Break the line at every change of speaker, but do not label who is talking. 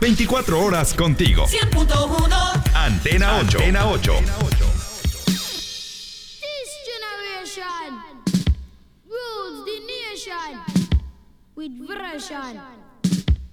24 horas contigo.
100.1
Antena 8. Antena 8.
This generation rules the nation with version.